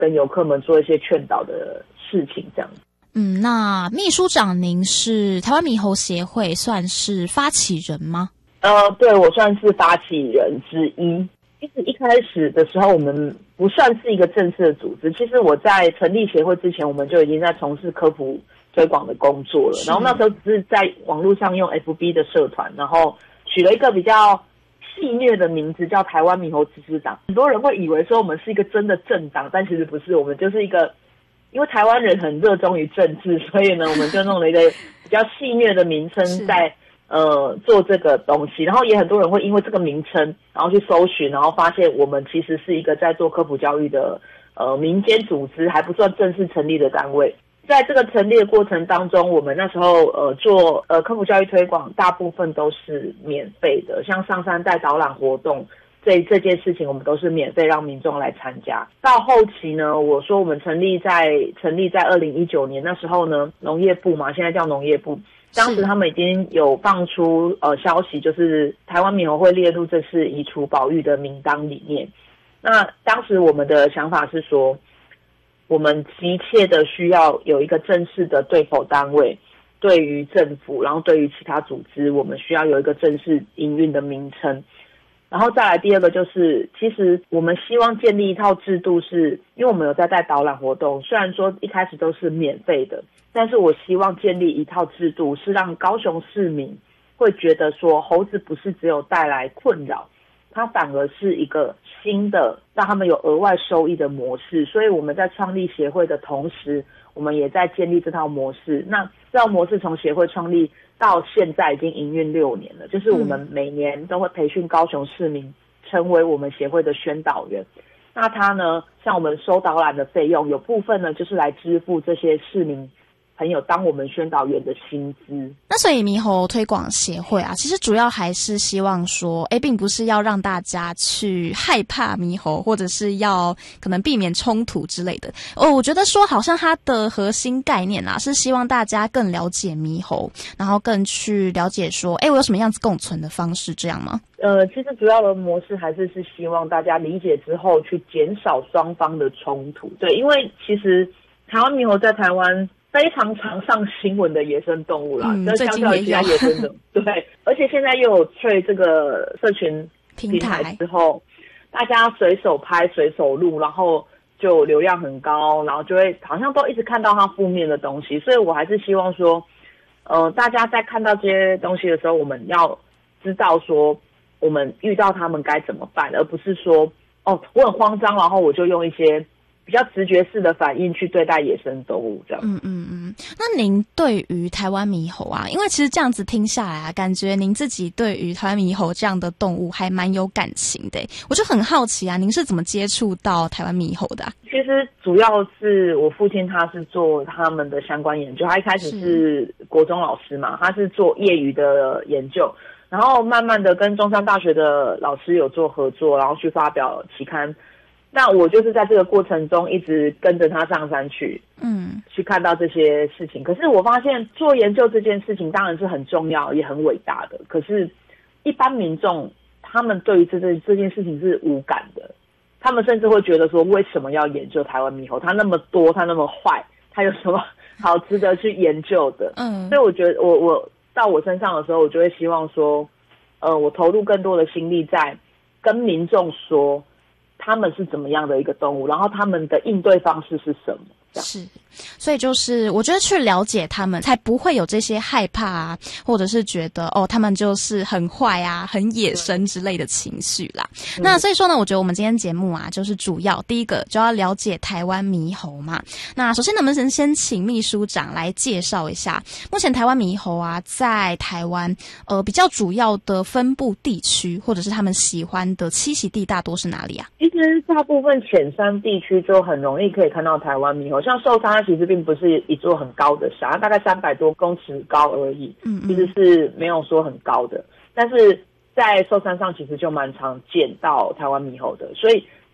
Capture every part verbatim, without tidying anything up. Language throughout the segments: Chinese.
跟游客们做一些劝导的事情这样子。 嗯，那秘书长您是台湾猕猴协会算是发起人吗？ 呃，对，我算是发起人之一。其实一开始的时候我们不算是一个正式的组织，其实我在成立协会之前我们就已经在从事科普推广的工作了，然后那时候只是在网络上用 F B 的社团，然后取了一个比较戏谑的名字叫台湾猕猴支持党。很多人会以为说我们是一个真的政党，但其实不是，我们就是一个，因为台湾人很热衷于政治，所以呢我们就弄了一个比较戏谑的名称在呃做这个东西，然后也很多人会因为这个名称然后去搜寻，然后发现我们其实是一个在做科普教育的呃民间组织，还不算正式成立的单位。在这个成立的过程当中，我们那时候呃做呃科普教育推广大部分都是免费的，像上山带导览活动这这件事情我们都是免费让民众来参加。到后期呢，我说我们成立在成立在二零一九年，那时候呢农业部嘛，现在叫农业部，当时他们已经有放出呃消息，就是台湾猕猴会列入这次移除保育的名单里面。那当时我们的想法是说，我们急切的需要有一个正式的对口单位，对于政府，然后对于其他组织，我们需要有一个正式营运的名称。然后再来第二个就是，其实我们希望建立一套制度是，因为我们有在带导览活动，虽然说一开始都是免费的，但是我希望建立一套制度，是让高雄市民会觉得说，猴子不是只有带来困扰，它反而是一个新的让他们有额外收益的模式。所以我们在创立协会的同时，我们也在建立这套模式。那这套模式从协会创立到现在已经营运六年了，就是我们每年都会培训高雄市民成为我们协会的宣导员。那他呢，像我们收导览的费用，有部分呢就是来支付这些市民朋友当我们宣导员的薪资。 那所以猕猴推广协会啊，其实主要还是希望说，诶，并不是要让大家去害怕猕猴，或者是要可能避免冲突之类的。哦，我觉得说好像它的核心概念啊，是希望大家更了解猕猴，然后更去了解说，诶，我有什么样子共存的方式，这样吗？ 呃，其实主要的模式还是是希望大家理解之后去减少双方的冲突。对，因为其实台湾猕猴在台湾非常常上新闻的野生动物啦， 嗯， 相较于其他野生的，对，而且现在又有对这个社群平台之后，大家随手拍、随手录，然后就流量很高，然后就会好像都一直看到它负面的东西。所以我还是希望说，呃，大家在看到这些东西的时候，我们要知道说，我们遇到他们该怎么办，而不是说，哦，我很慌张，然后我就用一些比较直觉式的反应去对待野生动物这样。 嗯嗯嗯。那您对于台湾猕猴啊，因为其实这样子听下来啊，感觉您自己对于台湾猕猴这样的动物还蛮有感情的。我就很好奇啊，您是怎么接触到台湾猕猴的啊？ 其实主要是我父亲他是做他们的相关研究，他一开始是国中老师嘛，他是做业余的研究，然后慢慢的跟中山大学的老师有做合作，然后去发表期刊。那我就是在这个过程中一直跟着他上山去，嗯，去看到这些事情。可是我发现做研究这件事情当然是很重要也很伟大的，可是一般民众他们对于这这这件事情是无感的，他们甚至会觉得说，为什么要研究台湾猕猴？它那么多，它那么坏，它有什么好值得去研究的？嗯，所以我觉得我我到我身上的时候，我就会希望说，呃，我投入更多的心力在跟民众说，他们是怎么样的一个动物，然后他们的应对方式是什么。 是，所以就是我觉得去了解他们，才不会有这些害怕啊，或者是觉得哦他们就是很坏啊、很野生之类的情绪啦。嗯、那所以说呢，我觉得我们今天节目啊，就是主要第一个就要了解台湾猕猴嘛。那首先能不能先请秘书长来介绍一下，目前台湾猕猴啊，在台湾呃比较主要的分布地区，或者是他们喜欢的栖息地大多是哪里啊？ 其实大部分浅山地区就很容易可以看到台湾猕猴。像寿山它其实并不是一座很高的山，它大概三百多公尺高而已，嗯嗯，其实是没有说很高的。但是在寿山上其实就蛮常见到台湾猕猴的，所以其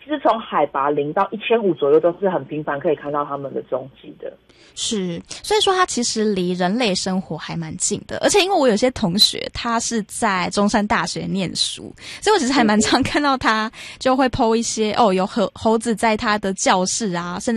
其实从海拔零到一千五左右都是很频繁可以看到它们的踪迹的。 是，所以说它其实离人类生活还蛮近的，而且因为我有些同学他是在中山大学念书，所以我其实还蛮常看到他就会 po 一些哦，有猴猴子在他的教室啊，甚至